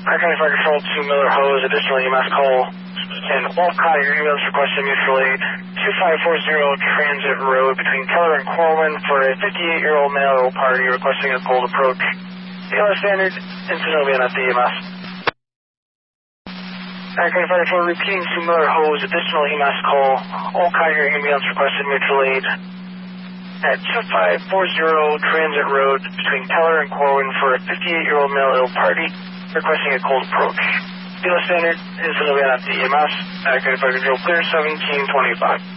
County Fire Control to Miller Hose, additional EMS call. And Walcott, your ambulance requesting mutual aid. 2540 Transit Road between Keller and Corwin for a 58-year-old male party requesting a cold approach. Taylor Standard, incident will be on EMS. County Fire Control repeating to Miller Hose, additional EMS call. Walcott, your ambulance requesting mutual aid. At 2540 Transit Road between Keller and Corwin for a 58-year-old male party requesting a cold approach. Taylor Standard, incident will be on EMS. County Fire Control clear 1725.